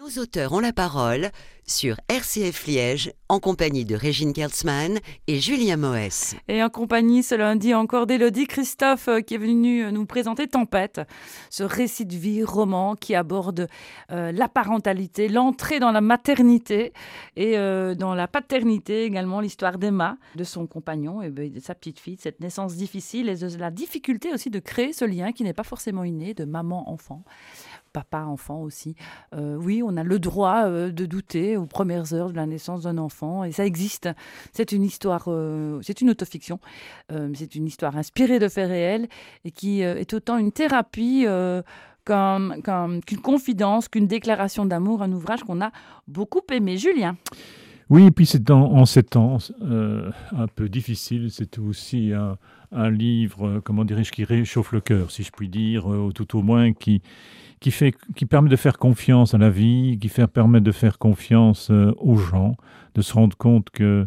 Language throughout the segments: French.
Nos auteurs ont la parole sur RCF Liège en compagnie de Régine Kertzmann et Julien Moès. Et en compagnie ce lundi encore d'Élodie Christophe qui est venue nous présenter Tempête, ce récit de vie roman qui aborde la parentalité, l'entrée dans la maternité et dans la paternité également, l'histoire d'Emma, de son compagnon et de sa petite fille, cette naissance difficile et de la difficulté aussi de créer ce lien qui n'est pas forcément inné de maman-enfant. Papa-enfant aussi. Oui, on a le droit de douter aux premières heures de la naissance d'un enfant et ça existe. C'est une histoire, c'est une autofiction, c'est une histoire inspirée de faits réels et qui est autant une thérapie qu'une confidence, qu'une déclaration d'amour, un ouvrage qu'on a beaucoup aimé. Julien. Oui, et puis c'est en ces temps un peu difficile, c'est aussi un livre, comment dirais-je, qui réchauffe le cœur, si je puis dire, ou tout au moins qui permet de faire confiance à la vie, permet de faire confiance aux gens, de se rendre compte que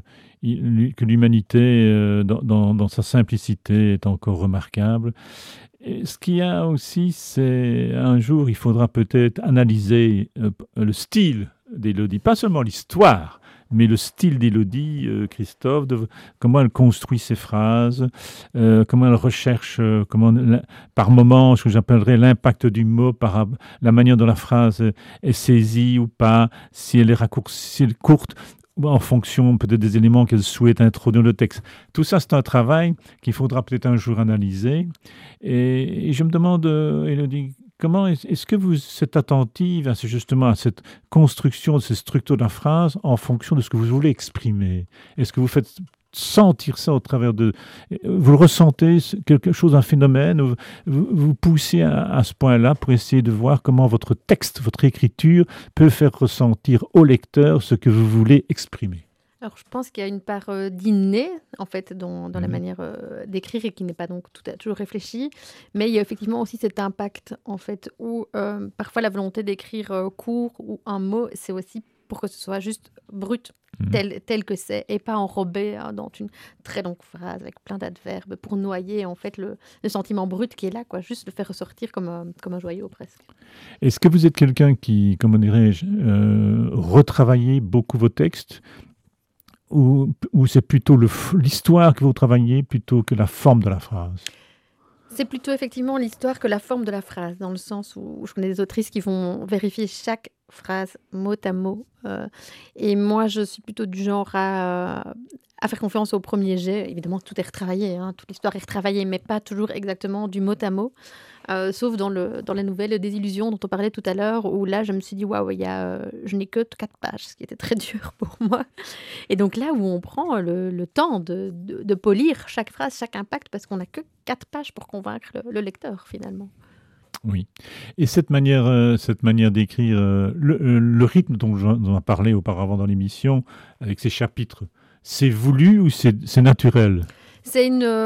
l'humanité, dans sa simplicité, est encore remarquable. Et ce qu'il y a aussi, c'est un jour, il faudra peut-être analyser le style d'Élodie, pas seulement l'histoire, mais le style d'Élodie, Christophe, comment elle construit ses phrases, comment elle recherche, par moments, ce que j'appellerais l'impact du mot, par la manière dont la phrase est saisie ou pas, si elle est raccourcie, si elle est courte, en fonction peut-être des éléments qu'elle souhaite introduire dans le texte. Tout ça, c'est un travail qu'il faudra peut-être un jour analyser. Et je me demande, Élodie, comment est-ce que vous êtes attentive à cette construction de ces structures de la phrase en fonction de ce que vous voulez exprimer? Est-ce que vous faites sentir ça au travers de... Vous le ressentez, quelque chose, un phénomène, vous poussez à ce point-là pour essayer de voir comment votre texte, votre écriture peut faire ressentir au lecteur ce que vous voulez exprimer? Alors, je pense qu'il y a une part d'inné, en fait, dans la manière d'écrire et qui n'est pas donc toujours réfléchie. Mais il y a effectivement aussi cet impact, en fait, où parfois la volonté d'écrire court ou un mot, c'est aussi pour que ce soit juste brut, tel que c'est, et pas enrobé dans une très longue phrase avec plein d'adverbes pour noyer, en fait, le sentiment brut qui est là, quoi, juste le faire ressortir comme un joyau, presque. Est-ce que vous êtes quelqu'un qui, comment dirais-je, retravaillez beaucoup vos textes? Ou c'est plutôt l'histoire que vous travaillez plutôt que la forme de la phrase? C'est plutôt effectivement l'histoire que la forme de la phrase, dans le sens où je connais des autrices qui vont vérifier chaque phrase mot à mot. Et moi, je suis plutôt du genre à faire confiance au premier jet. Évidemment, tout est retravaillé, toute l'histoire est retravaillée, mais pas toujours exactement du mot à mot. Sauf dans la nouvelle Désillusion dont on parlait tout à l'heure, où là, je me suis dit, waouh, je n'ai que 4 pages, ce qui était très dur pour moi. Et donc là où on prend le temps de polir chaque phrase, chaque impact, parce qu'on n'a que 4 pages pour convaincre le lecteur, finalement. Oui. Et cette manière d'écrire, le rythme dont on a parlé auparavant dans l'émission, avec ces chapitres, c'est voulu ou c'est naturel? C'est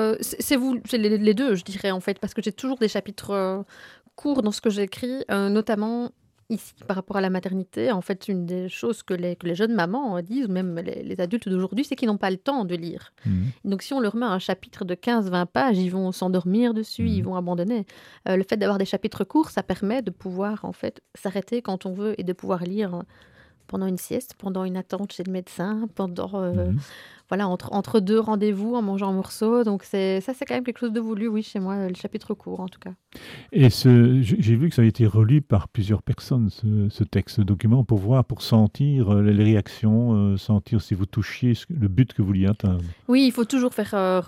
les deux, je dirais, en fait, parce que j'ai toujours des chapitres courts dans ce que j'écris, notamment ici, par rapport à la maternité. En fait, une des choses que les jeunes mamans disent, ou même les adultes d'aujourd'hui, c'est qu'ils n'ont pas le temps de lire. Donc, si on leur met un chapitre de 15-20 pages, ils vont s'endormir dessus, ils vont abandonner. Le fait d'avoir des chapitres courts, ça permet de pouvoir, en fait, s'arrêter quand on veut et de pouvoir lire pendant une sieste, pendant une attente chez le médecin, voilà, entre deux rendez-vous en mangeant un morceau. Donc c'est quand même quelque chose de voulu, oui, chez moi, le chapitre court en tout cas. Et j'ai vu que ça a été relu par plusieurs personnes, ce texte, ce document, pour sentir les réactions, sentir si vous touchiez le but que vous vouliez atteindre. Oui, il faut toujours faire